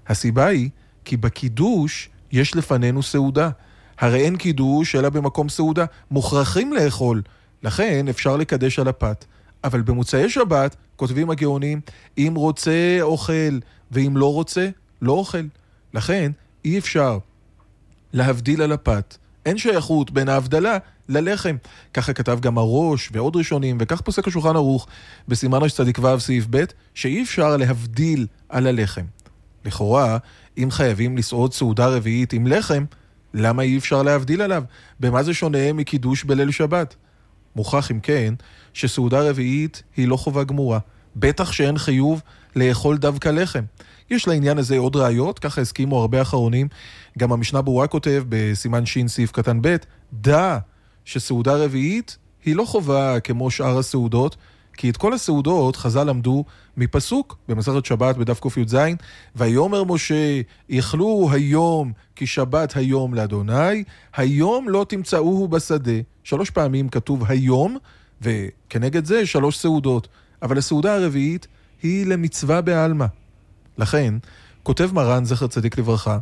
הסיבה היא כי בקידוש יש לפנינו סעודה. הרי אין קידוש אלא במקום סעודה. מוכרחים לאכול. לכן אפשר לקדש על הפת. אבל במוצאי שבת, כותבים הגאונים, אם רוצה אוכל, ואם לא רוצה, לא אוכל. לכן אי אפשר להבדיל על הפת. אין שייכות בין ההבדלה ללחם. ככה כתב גם הראש ועוד ראשונים, וכך פוסק השולחן ערוך בסימן צדיק ו' סעיף ב', שאי אפשר להבדיל על הלחם. לכאורה, אם חייבים לסעוד סעודה רביעית עם לחם, למה אי אפשר להבדיל עליו? במה זה שונה מקידוש בליל שבת? מוכח אם כן, שסעודה רביעית היא לא חובה גמורה. בטח שאין חיוב לאכול דווקא לחם. יש לעניין הזה עוד ראיות, ככה הסכימו הרבה אחרונים. גם המשנה ברורה כותב בסימן שין סעיף קטן ב', דע שסעודה רביעית היא לא חובה כמו שאר הסעודות, כי את כל הסעודות חז"ל למדו מפסוק במסכת שבת בדף ק"ז, ויאמר משה, יאכלו היום כי שבת היום לאדוני, היום לא תמצאוהו בשדה. 3 פעמים כתוב היום, וכנגד זה 3 סעודות. אבל הסעודה הרביעית היא למצווה בעלמא. לכן, כותב מרן זכר צדיק לברכה,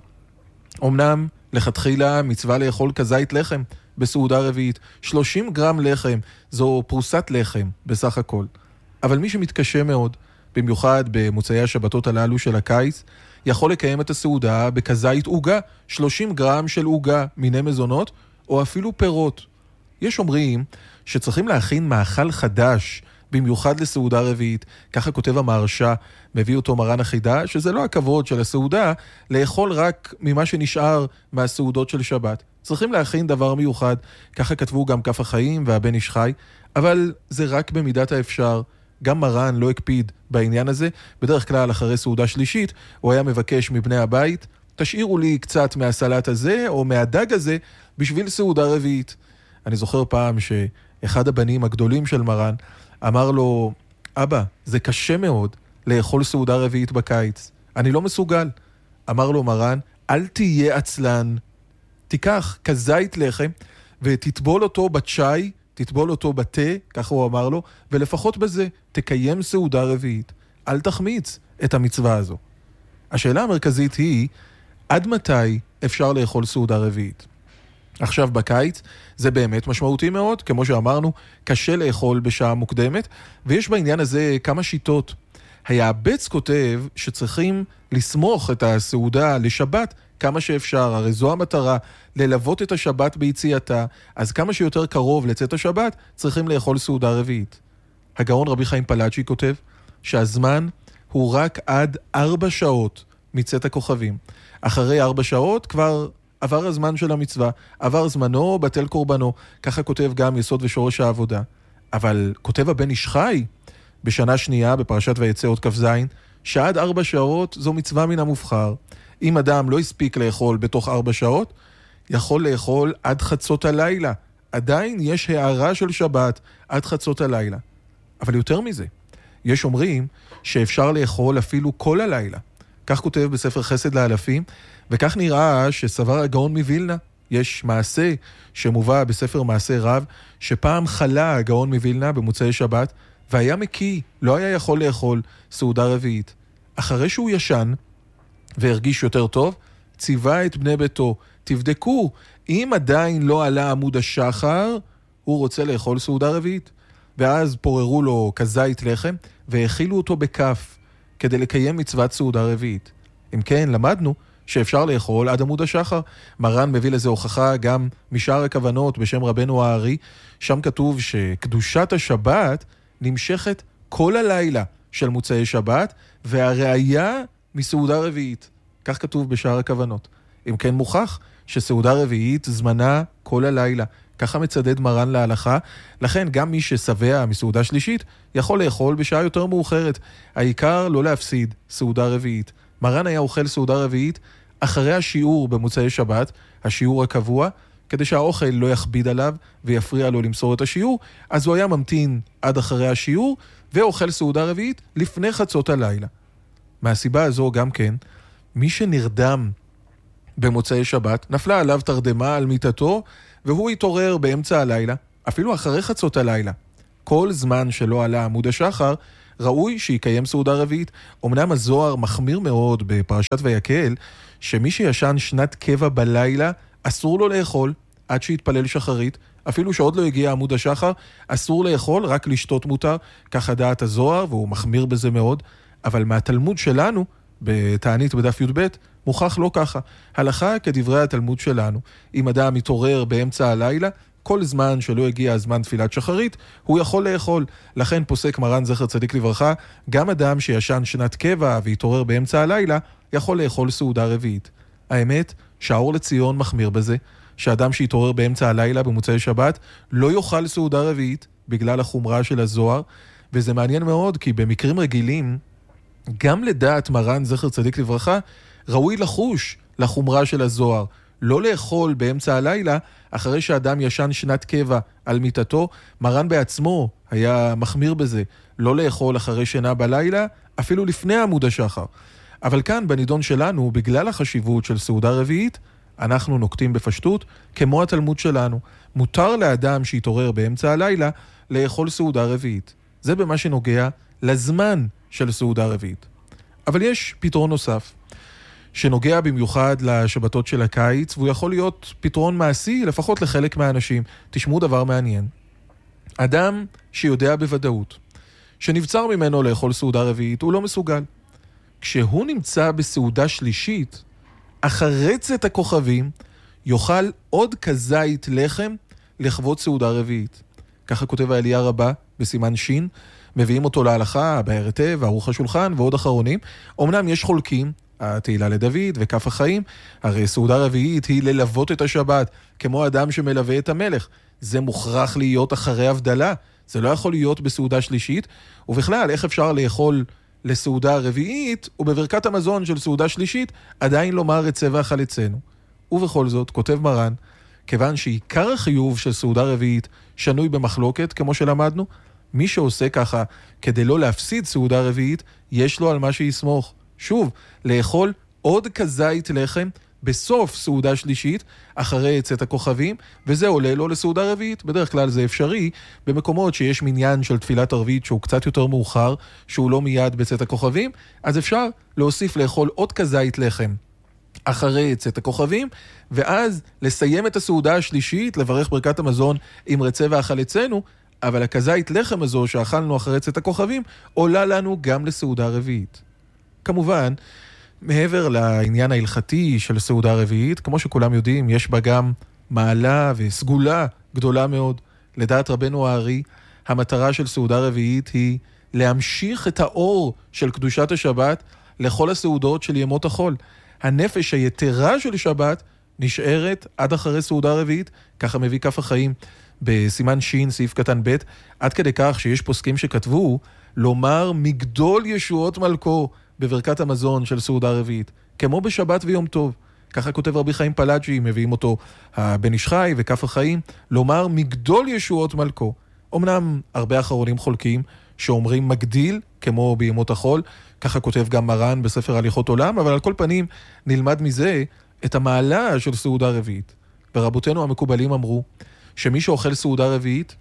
אמנם לכתחילה מצווה לאכול כזית לחם בסעודה רביעית, 30 גרם לחם, זו פרוסת לחם בסך הכל. אבל מי שמתקשה מאוד, במיוחד במוצאי השבתות הללו של הקיץ, יכול לקיים את הסעודה בכזית עוגה, 30 גרם של עוגה, מיני מזונות, או אפילו פירות. יש אומרים שצריכים להכין מאכל חדש, במיוחד לסעודה רביעית. ככה כותב המהרש"א, מביא אותו מרן החידה, שזה לא הכבוד של הסעודה, לאכול רק ממה שנשאר מהסעודות של שבת. צריכים להכין דבר מיוחד, ככה כתבו גם כף החיים והבן איש חי, אבל זה רק במידת האפשר. גם מרן לא הקפיד בעניין הזה, בדרך כלל אחרי סעודה שלישית, הוא היה מבקש מבני הבית, תשאירו לי קצת מהסלט הזה או מהדג הזה, בשביל סעודה רביעית. אני זוכר פעם שאחד הבנים הגדולים של מרן, אמר לו, אבא, זה קשה מאוד לאכול סעודה רביעית בקיץ. אני לא מסוגל. אמר לו מרן, אל תהיה עצלן. תיקח כזית לחם ותטבול אותו בצ'אי, תטבול אותו בתה, ככה הוא אמר לו, ולפחות בזה תקיים סעודה רביעית. אל תחמיץ את המצווה הזו. השאלה המרכזית היא, עד מתי אפשר לאכול סעודה רביעית? עכשיו בקיץ זה באמת משמעותי מאוד, כמו שאמרנו, קשה לאכול בשעה מוקדמת, ויש בעניין הזה כמה שיטות. היעבץ כותב שצריכים לסמוך את הסעודה לשבת כמה שאפשר, הרי זו המטרה, ללוות את השבת ביציאתה, אז כמה שיותר קרוב לצאת השבת צריכים לאכול סעודה רביעית. הגאון רבי חיים פלאצ'י כותב שהזמן הוא רק עד 4 שעות מצאת הכוכבים. אחרי 4 שעות כבר עבר הזמן של המצווה, עבר זמנו, בטל קורבנו, ככה כותב גם יסוד ושורש העבודה. אבל כותב הבן איש חי, בשנה שנייה, בפרשת ויצא עוד כ"ז, שעד 4 שעות זו מצווה מן המובחר. אם אדם לא הספיק לאכול בתוך 4 שעות, יכול לאכול עד חצות הלילה. עדיין יש הערה של שבת עד חצות הלילה. אבל יותר מזה, יש אומרים שאפשר לאכול אפילו כל הלילה. כך כותב בספר חסד לאלפים, וכך נראה שסבר הגאון מווילנה. יש מעשה שמובא בספר מעשה רב, שפעם חלה הגאון מווילנה במוצאי שבת, והיה מקיא, לא היה יכול לאכול סעודה רביעית. אחרי שהוא ישן והרגיש יותר טוב, ציווה את בני ביתו, תבדקו, אם עדיין לא עלה עמוד השחר, הוא רוצה לאכול סעודה רביעית. ואז פוררו לו כזית לחם, והאכילו אותו בכף, כדי לקיים מצוות סעודה רביעית. אם כן, למדנו שאפשר לאכול עד עמוד השחר. מרן מביא לזה הוכחה גם משאר הכוונות בשם רבנו הארי, שם כתוב שקדושת השבת נמשכת כל הלילה של מוצאי שבת, והראיה מסעודה רביעית. כך כתוב בשאר הכוונות. אם כן מוכח שסעודה רביעית זמנה כל הלילה. ככה מצדד מרן להלכה, לכן גם מי ששבע מסעודה שלישית יכול לאכול בשעה יותר מאוחרת. העיקר לא להפסיד סעודה רביעית. מרן היה אוכל סעודה רביעית אחרי השיעור במוצאי שבת, השיעור הקבוע, כדי שהאוכל לא יכביד עליו ויפריע לו למסור את השיעור, אז הוא היה ממתין עד אחרי השיעור ואוכל סעודה רביעית לפני חצות הלילה. מהסיבה הזו גם כן, מי שנרדם במוצאי שבת, נפלה עליו תרדמה על מיטתו, והוא התעורר באמצע הלילה, אפילו אחרי חצות הלילה. כל זמן שלא עלה עמוד השחר, ראוי שיקיים סעודה רביעית. אמנם הזוהר מחמיר מאוד בפרשת ויקהל, שמי שישן שנת קבע בלילה, אסור לו לאכול עד שיתפלל שחרית, אפילו שעוד לא הגיע עמוד השחר, אסור לאכול, רק לשתות מותר, ככה דעת הזוהר, והוא מחמיר בזה מאוד, אבל מהתלמוד שלנו, בתענית בדף י"ב, מוכח לא ככה. הלכה כדברי התלמוד שלנו, אם אדם מתעורר באמצע הלילה, כל זמן שלא הגיע הזמן תפילת שחרית, הוא יכול לאכול. לכן פוסק מרן זכר צדיק לברכה, גם אדם שישן שנת קבע והתעורר באמצע הלילה, יכול לאכול סעודה רביעית. האמת שהאור לציון מחמיר בזה, שאדם שהתעורר באמצע הלילה במוצאי שבת, לא יאכל סעודה רביעית בגלל החומרה של הזוהר, וזה מעניין מאוד כי במקרים רגילים, גם לדעת מרן זכר צדיק לברכה, ראוי לחוש לחומרה של הזוהר, לא לאכול באמצע הלילה, אחרי שאדם ישן שנת קבע על מיטתו. מרן בעצמו היה מחמיר בזה, לא לאכול אחרי שינה בלילה, אפילו לפני עמוד השחר. אבל כאן בנידון שלנו, בגלל החשיבות של סעודה רביעית, אנחנו נוקטים בפשטות, כמו התלמוד שלנו. מותר לאדם שהתעורר באמצע הלילה לאכול סעודה רביעית. זה במה שנוגע לזמן של סעודה רביעית. אבל יש פתרון נוסף, שנוגע במיוחד לשבתות של הקיץ, והוא יכול להיות פתרון מעשי, לפחות לחלק מהאנשים. תשמעו דבר מעניין. אדם שיודע בוודאות, שנבצר ממנו לאכול סעודה רביעית, הוא לא מסוגל. כשהוא נמצא בסעודה שלישית, אחרי צאת הכוכבים, יאכל עוד כזית לחם לכבוד סעודה רביעית. ככה כותב האליה רבה בסימן שין, מביאים אותו להלכה, בערב טב, ערוך השולחן ועוד אחרונים. אמנם יש חולקים, התהילה לדוד וכף החיים, הרי סעודה רביעית היא ללוות את השבת, כמו אדם שמלווה את המלך. זה מוכרח להיות אחרי הבדלה, זה לא יכול להיות בסעודה שלישית, ובכלל, איך אפשר לאכול לסעודה רביעית, ובברכת המזון של סעודה שלישית, עדיין לומר את צבע חלצנו. ובכל זאת, כותב מרן, כיוון שעיקר החיוב של סעודה רביעית שנוי במחלוקת, כמו שלמדנו, מי שעושה ככה כדי לא להפסיד סעודה רביעית, יש לו על מה שיסמוך. שוב, לאכול עוד כזית לחם בסוף סעודה שלישית, אחרי צאת הכוכבים, וזה עולה לו לסעודה רביעית. בדרך כלל זה אפשרי במקומות שיש מניין של תפילת ערבית שהוא קצת יותר מאוחר, שהוא לא מיד בצאת הכוכבים, אז אפשר להוסיף לאכול עוד כזית לחם אחרי צאת הכוכבים, ואז לסיים את הסעודה השלישית, לברך ברכת המזון עם רצה והחלצנו, אבל הכזית לחם הזו שאכלנו אחרי צאת הכוכבים, עולה לנו גם לסעודה רביעית. כמובן, מעבר לעניין ההלכתי של סעודה רביעית, כמו שכולם יודעים, יש בה גם מעלה וסגולה גדולה מאוד. לדעת רבנו הארי, המטרה של סעודה רביעית היא להמשיך את האור של קדושת השבת לכל הסעודות של ימות החול. הנפש היתרה של שבת נשארת עד אחרי סעודה רביעית, ככה מביא כף החיים בסימן שין, סעיף קטן ב', עד כדי כך שיש פוסקים שכתבו לומר מגדול ישועות מלכו בברכת המזון של סעודה רביעית, כמו בשבת ויום טוב. ככה כותב רבי חיים פלאג'י, מביאים אותו בן איש חי וכף החיים, לומר מגדול ישועות מלכו. אמנם הרבה אחרונים חולקים שאומרים מגדיל, כמו בימות החול, ככה כותב גם מרן בספר הליכות עולם, אבל על כל פנים נלמד מזה את המעלה של סעודה רביעית. ורבותינו המקובלים אמרו שמי שאוכל סעודה רביעית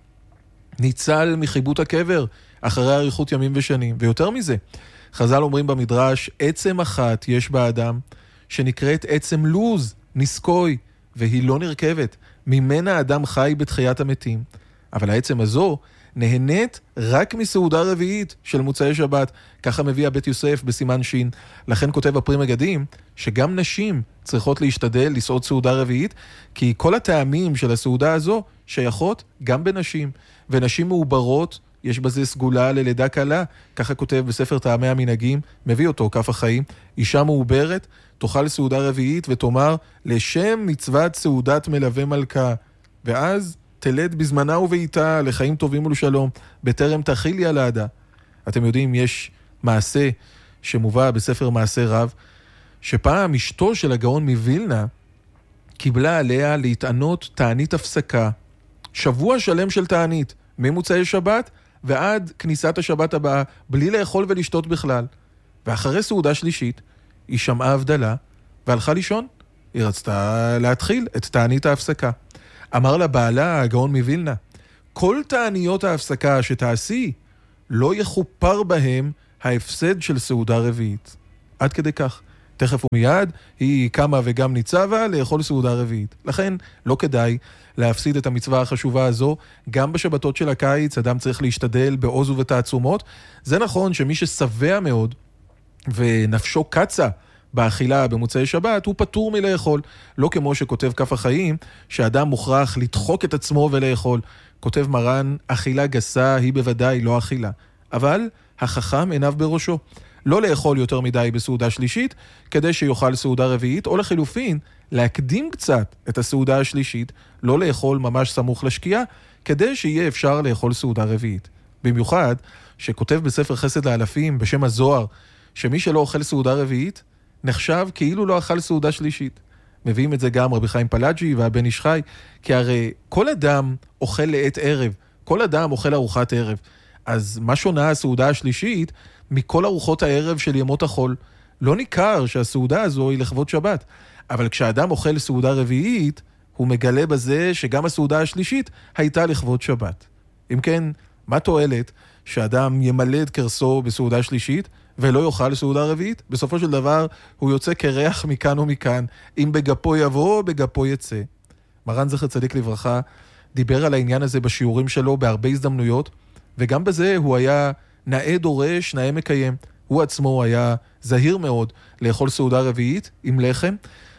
ניצל מחיבות הקבר אחרי אריכות ימים ושנים. ויותר מזה, חז"ל אומרים במדרש, עצם אחת יש באדם שנקראת עצם לוז, נסקוי, והיא לא נרכבת. ממנה אדם חי בתחיית המתים. אבל העצם הזו נהנית רק מסעודה רביעית של מוצאי שבת. ככה מביא הבית יוסף בסימן שין. לכן כותב הפרי מגדים שגם נשים צריכות להשתדל לסעוד סעודה רביעית, כי כל הטעמים של הסעודה הזו שייכות גם בנשים. ונשים מעוברות, יש בזה סגולה ללידה קלה, ככה כותב בספר טעמי המנהגים, מביא אותו כף החיים, אישה מעוברת תאכל סעודה רביעית ותאמר לשם מצוות סעודת מלווה מלכה, ואז תלד בזמנה ובעיתה לחיים טובים ולשלום, בטרם תאכיל ילדה. אתם יודעים, יש מעשה שמובא בספר מעשה רב, שפעם אשתו של הגאון מווילנה קיבלה עליה להתענות תענית הפסקה, שבוע שלם של תענית, ממוצאי שבת ועד כניסת השבת הבאה, בלי לאכול ולשתות בכלל. ואחרי סעודה שלישית, היא שמעה הבדלה והלכה לישון. היא רצתה להתחיל את תענית ההפסקה. אמר לה בעלה, הגאון מווילנה, כל תעניות ההפסקה שתעשי, לא יחופר בהם ההפסד של סעודה רביעית. עד כדי כך. תכף ומיד היא קמה וגם ניצבה לאכול סעודה רביעית. לכן לא כדאי להפסיד את המצווה החשובה הזו. גם בשבתות של הקיץ אדם צריך להשתדל בעוז ובתעצומות. זה נכון שמי ששבע מאוד ונפשו קצה באכילה במוצאי שבת, הוא פטור מלאכול. לא כמו שכותב כף החיים, שאדם מוכרח לדחוק את עצמו ולאכול. כותב מרן, אכילה גסה היא בוודאי לא אכילה. אבל החכם עיניו בראשו. לא לאכול יותר מדי בסעודה שלישית, כדי שיוכל סעודה רביעית, או לחילופין, להקדים קצת את הסעודה השלישית, לא לאכול ממש סמוך לשקיעה, כדי שיהיה אפשר לאכול סעודה רביעית. במיוחד, שכותב בספר חסד לאלפים בשם הזוהר, שמי שלא אוכל סעודה רביעית, נחשב כאילו לא אכל סעודה שלישית. מביאים את זה גם רבי חיים פלאג'י והבן איש חי, כי הרי כל אדם אוכל לעת ערב, כל אדם אוכל ארוחת ערב. אז מה שונה הסעודה השלישית מכל ארוחות הערב של ימות החול? לא ניכר שהסעודה הזו היא לכבוד שבת. אבל כשאדם אוכל סעודה רביעית, הוא מגלה בזה שגם הסעודה השלישית הייתה לכבוד שבת. אם כן, מה תועלת שאדם ימלא את קרסו בסעודה שלישית ולא יאכל סעודה רביעית? בסופו של דבר הוא יוצא כריח מכאן ומכאן, אם בגפו יבוא, בגפו יצא. מרן זכר צדיק לברכה דיבר על העניין הזה בשיעורים שלו בהרבה הזדמנויות, וגם בזה הוא היה נאה דורש, נאה מקיים. הוא עצמו היה זהיר מאוד לאכול סעודה רביעית עם לחם,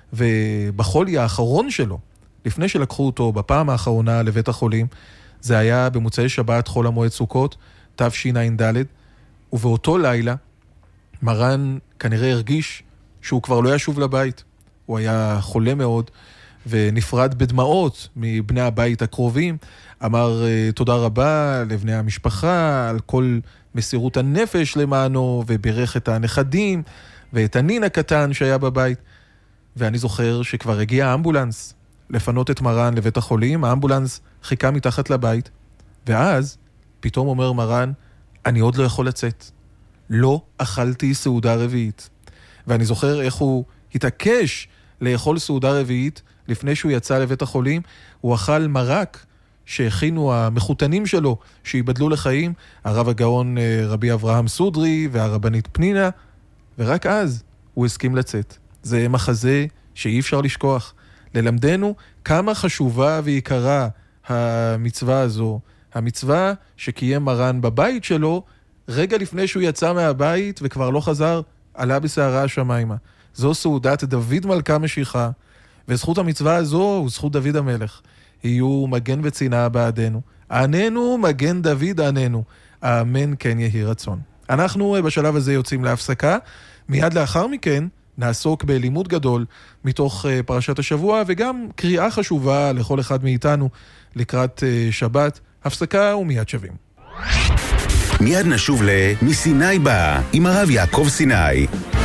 ובחולי האחרון שלו, לפני שלקחו אותו בפעם האחרונה לבית החולים, זה היה במוצאי שבת חול המועד סוכות, תשע"ד, ובאותו לילה מרן כנראה הרגיש שהוא כבר לא ישוב לבית. הוא היה חולה מאוד ונפרד בדמעות מבני הבית הקרובים. אמר תודה רבה לבני המשפחה על כל מסירות הנפש למענו, וברך את הנכדים ואת הנין הקטן שהיה בבית. ואני זוכר שכבר הגיע האמבולנס לפנות את מרן לבית החולים. האמבולנס חיכה מתחת לבית, ואז פתאום אומר מרן, אני עוד לא יכול לצאת. לא אכלתי סעודה רביעית. ואני זוכר איך הוא התעקש לאכול סעודה רביעית לפני שהוא יצא לבית החולים. הוא אכל מרק שהכינו המחותנים שלו, שיבדלו לחיים, הרב הגאון רבי אברהם סודרי והרבנית פנינה, ורק אז הוא הסכים לצאת. זה מחזה שאי אפשר לשכוח. ללמדנו כמה חשובה ויקרה המצווה הזו, המצווה שקיים מרן בבית שלו, רגע לפני שהוא יצא מהבית וכבר לא חזר, עלה בסערה השמיימה. זו סעודת דוד מלכה משיחה, וזכות המצווה הזו הוא זכות דוד המלך. יהיו מגן וצינה בעדנו. עננו מגן דוד עננו. אמן כן יהי רצון. אנחנו בשלב הזה יוצאים להפסקה. מיד לאחר מכן נעסוק בלימוד גדול מתוך פרשת השבוע, וגם קריאה חשובה לכל אחד מאיתנו לקראת שבת. הפסקה ומיד שווים. מיד נשוב מסיני בא עם הרב יעקב סיני.